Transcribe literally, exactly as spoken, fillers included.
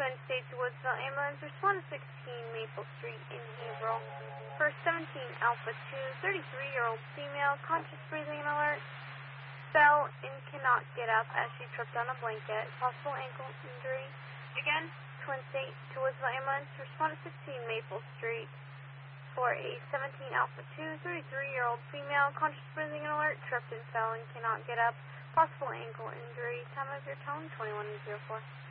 Twin States Woodsville Ambulance, respond to sixteen Maple Street in Haverhill. For seventeen Alpha two, thirty-three-year-old female, conscious breathing and alert, fell and cannot get up as she tripped on a blanket. Possible ankle injury. Again, Twin States to Woodsville Ambulance, respond to sixteen Maple Street. For a seventeen Alpha two, thirty-three-year-old female, conscious breathing and alert, tripped and fell and cannot get up. Possible ankle injury. Time of your tone, twenty-one oh four.